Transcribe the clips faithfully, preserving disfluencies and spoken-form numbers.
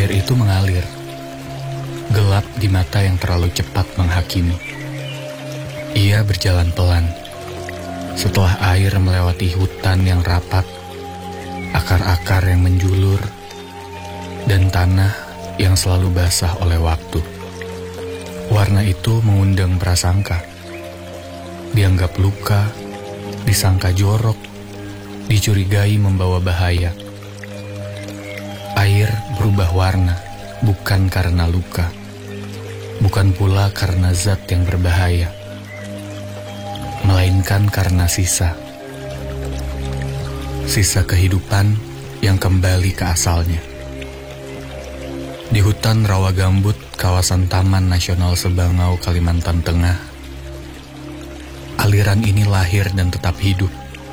Air itu mengalir, gelap di mata yang terlalu cepat menghakimi. Ia berjalan pelan. Setelah air melewati hutan yang rapat, akar-akar yang menjulur, dan tanah yang selalu basah oleh waktu. Warna itu mengundang prasangka. Dianggap luka, disangka jorok, dicurigai membawa bahaya. Air berubah warna, bukan karena luka, bukan pula karena zat yang berbahaya, melainkan karena sisa. Sisa kehidupan yang kembali ke asalnya. Di hutan rawa gambut kawasan Taman Nasional Sebangau, Kalimantan Tengah, aliran ini lahir dan tetap hidup.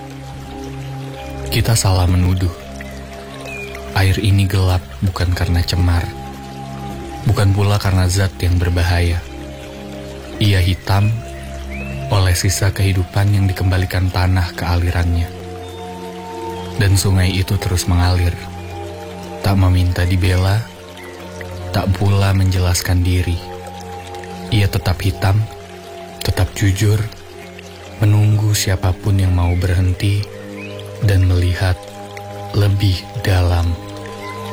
Kita salah menuduh. Air ini gelap bukan karena cemar, bukan pula karena zat yang berbahaya. Ia hitam oleh sisa kehidupan yang dikembalikan tanah ke alirannya. Dan sungai itu terus mengalir, tak meminta dibela, tak pula menjelaskan diri. Ia tetap hitam, tetap jujur, menunggu siapapun yang mau berhenti dan melihat lebih dalam.